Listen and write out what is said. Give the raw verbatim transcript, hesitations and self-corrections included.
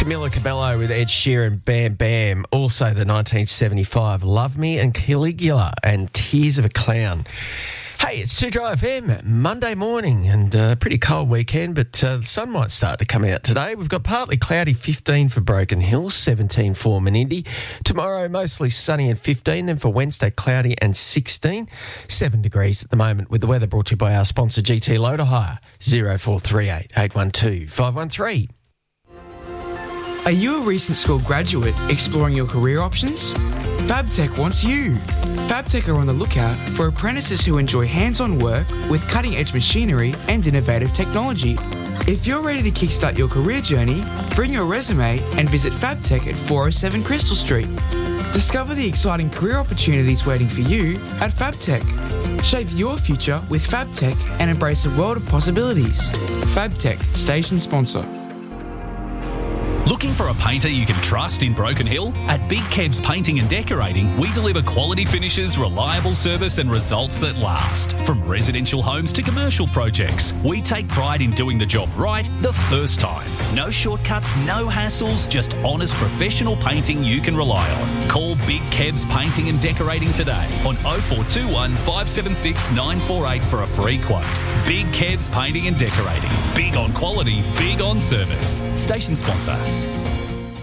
Camila Cabello with Ed Sheeran, Bam Bam. Also the nineteen seventy-five Love Me and Caligula and Tears of a Clown. Hey, it's two Dry F M, Monday morning, and a uh, pretty cold weekend, but uh, the sun might start to come out today. We've got partly cloudy, fifteen for Broken Hill, seventeen for Menindee. Tomorrow, mostly sunny and fifteen. Then for Wednesday, cloudy and sixteen. seven degrees at the moment, with the weather brought to you by our sponsor, G T Loader Hire, zero four three eight, eight one two, five one three. Are you a recent school graduate exploring your career options? FabTech wants you. FabTech are on the lookout for apprentices who enjoy hands-on work with cutting-edge machinery and innovative technology. If you're ready to kickstart your career journey, bring your resume and visit FabTech at four oh seven Crystal Street. Discover the exciting career opportunities waiting for you at FabTech. Shape your future with FabTech and embrace a world of possibilities. FabTech, station sponsor. Looking for a painter you can trust in Broken Hill? At Big Kebs Painting and Decorating, we deliver quality finishes, reliable service and results that last. From residential homes to commercial projects, we take pride in doing the job right the first time. No shortcuts, no hassles, just honest professional painting you can rely on. Call Big Kebs Painting and Decorating today on oh four two one, five seven six, nine four eight for a free quote. Big Kebs Painting and Decorating. Big on quality, big on service. Station sponsor.